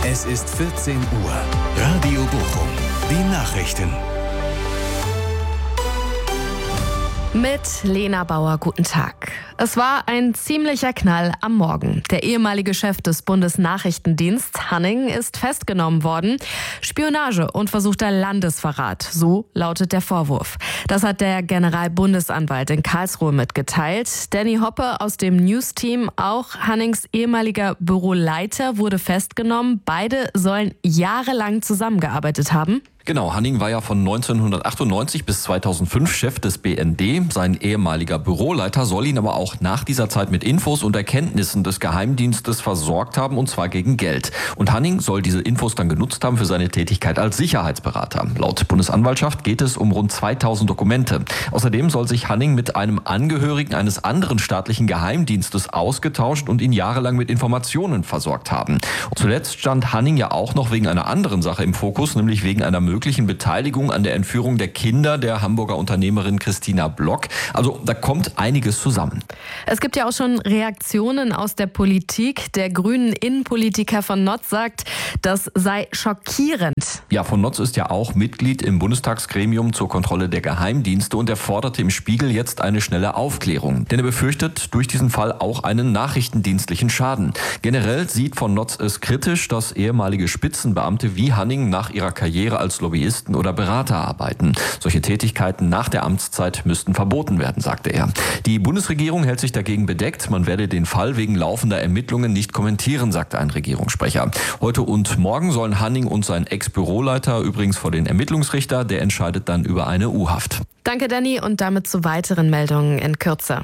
Es ist 14 Uhr. Radio Bochum. Die Nachrichten. Mit Lena Bauer, guten Tag. Es war ein ziemlicher Knall am Morgen. Der ehemalige Chef des Bundesnachrichtendiensts, Hanning, ist festgenommen worden. Spionage und versuchter Landesverrat, so lautet der Vorwurf. Das hat der Generalbundesanwalt in Karlsruhe mitgeteilt. Danny Hoppe aus dem News-Team, auch Hannings ehemaliger Büroleiter, wurde festgenommen. Beide sollen jahrelang zusammengearbeitet haben. Genau, Hanning war ja von 1998 bis 2005 Chef des BND. Sein ehemaliger Büroleiter soll ihn aber auch nach dieser Zeit mit Infos und Erkenntnissen des Geheimdienstes versorgt haben, und zwar gegen Geld. Und Hanning soll diese Infos dann genutzt haben für seine Tätigkeit als Sicherheitsberater. Laut Bundesanwaltschaft geht es um rund 2000 Dokumente. Außerdem soll sich Hanning mit einem Angehörigen eines anderen staatlichen Geheimdienstes ausgetauscht und ihn jahrelang mit Informationen versorgt haben. Und zuletzt stand Hanning ja auch noch wegen einer anderen Sache im Fokus, nämlich wegen einer möglichen Beteiligung an der Entführung der Kinder der Hamburger Unternehmerin Christina Block. Also da kommt einiges zusammen. Es gibt ja auch schon Reaktionen aus der Politik. Der grünen Innenpolitiker von Notz sagt, das sei schockierend. Ja, von Notz ist ja auch Mitglied im Bundestagsgremium zur Kontrolle der Geheimdienste und er forderte im Spiegel jetzt eine schnelle Aufklärung. Denn er befürchtet durch diesen Fall auch einen nachrichtendienstlichen Schaden. Generell sieht von Notz es kritisch, dass ehemalige Spitzenbeamte wie Hanning nach ihrer Karriere als Lobbyisten oder Berater arbeiten. Solche Tätigkeiten nach der Amtszeit müssten verboten werden, sagte er. Die Bundesregierung hält sich dagegen bedeckt. Man werde den Fall wegen laufender Ermittlungen nicht kommentieren, sagte ein Regierungssprecher. Heute und morgen sollen Hanning und sein Ex-Büroleiter übrigens vor den Ermittlungsrichter. Der entscheidet dann über eine U-Haft. Danke, Danny, und damit zu weiteren Meldungen in Kürze.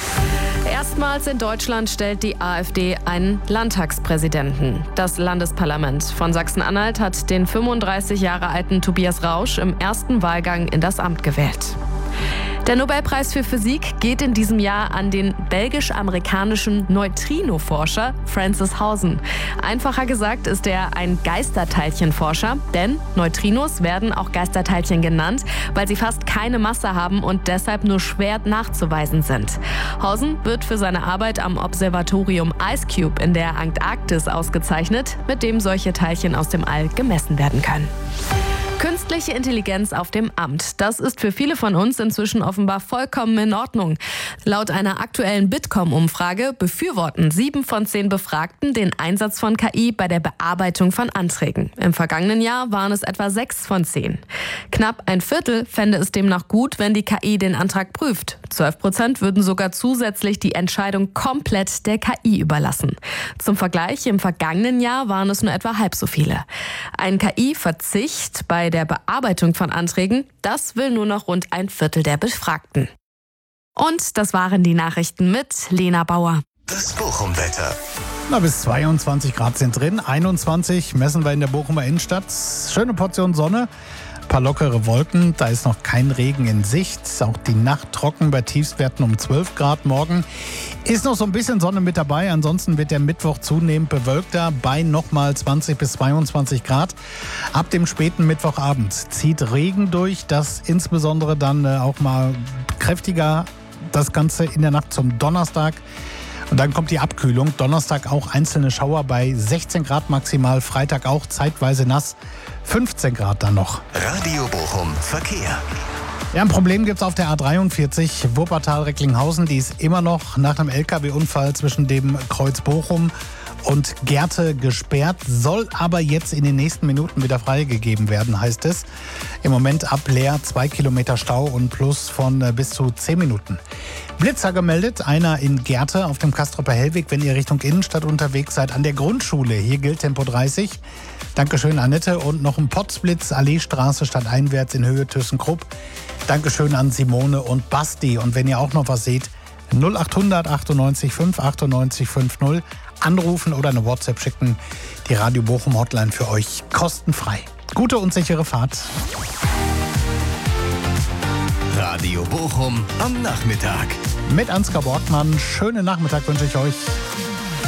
Erstmals in Deutschland stellt die AfD einen Landtagspräsidenten. Das Landesparlament von Sachsen-Anhalt hat den 35 Jahre alten Tobias Rausch im ersten Wahlgang in das Amt gewählt. Der Nobelpreis für Physik geht in diesem Jahr an den belgisch-amerikanischen Neutrino-Forscher Francis Hausen. Einfacher gesagt ist er ein Geisterteilchenforscher, denn Neutrinos werden auch Geisterteilchen genannt, weil sie fast keine Masse haben und deshalb nur schwer nachzuweisen sind. Hausen wird für seine Arbeit am Observatorium IceCube in der Antarktis ausgezeichnet, mit dem solche Teilchen aus dem All gemessen werden können. Künstliche Intelligenz auf dem Amt. Das ist für viele von uns inzwischen offenbar vollkommen in Ordnung. Laut einer aktuellen Bitkom-Umfrage befürworten 7 von 10 Befragten den Einsatz von KI bei der Bearbeitung von Anträgen. Im vergangenen Jahr waren es etwa 6 von 10. Knapp ein Viertel fände es demnach gut, wenn die KI den Antrag prüft. 12% würden sogar zusätzlich die Entscheidung komplett der KI überlassen. Zum Vergleich, im vergangenen Jahr waren es nur etwa halb so viele. Ein KI-Verzicht bei der Bearbeitung von Anträgen, das will nur noch rund ein Viertel der Befragten. Und das waren die Nachrichten mit Lena Bauer. Das Bochum-Wetter. Bis 22 Grad sind drin, 21 messen wir in der Bochumer Innenstadt. Schöne Portion Sonne, ein paar lockere Wolken, da ist noch kein Regen in Sicht. Auch die Nacht trocken bei Tiefstwerten um 12 Grad morgen. Ist noch so ein bisschen Sonne mit dabei, ansonsten wird der Mittwoch zunehmend bewölkter bei nochmal 20 bis 22 Grad. Ab dem späten Mittwochabend zieht Regen durch, das insbesondere dann auch mal kräftiger, das Ganze in der Nacht zum Donnerstag. Und dann kommt die Abkühlung. Donnerstag auch einzelne Schauer bei 16 Grad maximal. Freitag auch zeitweise nass. 15 Grad dann noch. Radio Bochum Verkehr. Ja, ein Problem gibt es auf der A43 Wuppertal-Recklinghausen. Die ist immer noch nach einem LKW-Unfall zwischen dem Kreuz Bochum und Gerte gesperrt, soll aber jetzt in den nächsten Minuten wieder freigegeben werden, heißt es. Im Moment ab Leer 2 Kilometer Stau und plus von bis zu 10 Minuten. Blitzer gemeldet, einer in Gerte auf dem Castropper Hellweg, wenn ihr Richtung Innenstadt unterwegs seid, an der Grundschule. Hier gilt Tempo 30. Dankeschön, Annette. Und noch ein Potzblitz, Alleestraße stadteinwärts in Höhe ThyssenKrupp. Dankeschön an Simone und Basti. Und wenn ihr auch noch was seht, 0800 98 5 98 50 anrufen oder eine WhatsApp schicken. Die Radio Bochum Hotline für euch kostenfrei. Gute und sichere Fahrt. Radio Bochum am Nachmittag. Mit Ansgar Borgmann. Schönen Nachmittag wünsche ich euch.